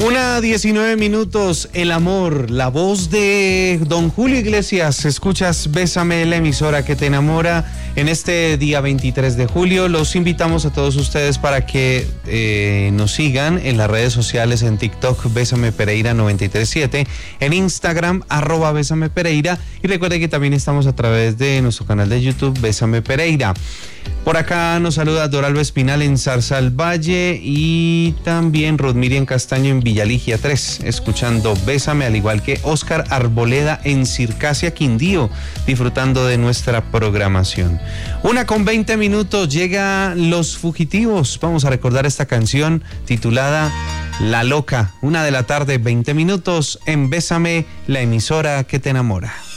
1:19, el amor, la voz de don Julio Iglesias. Escuchas Bésame, la emisora que te enamora. En este día 23 de julio los invitamos a todos ustedes para que nos sigan en las redes sociales, en TikTok, Bésame Pereira 937, en Instagram, @Bésame Pereira, y recuerde que también estamos a través de nuestro canal de YouTube, Bésame Pereira. Por acá nos saluda Doralba Espinal en Zarzal Valle y también Rodmiriam Castaño en Villaligia 3, escuchando Bésame, al igual que Oscar Arboleda en Circasia Quindío, disfrutando de nuestra programación. 1:20, llega Los Fugitivos. Vamos a recordar esta canción titulada La Loca. 1:20 en Bésame, la emisora que te enamora.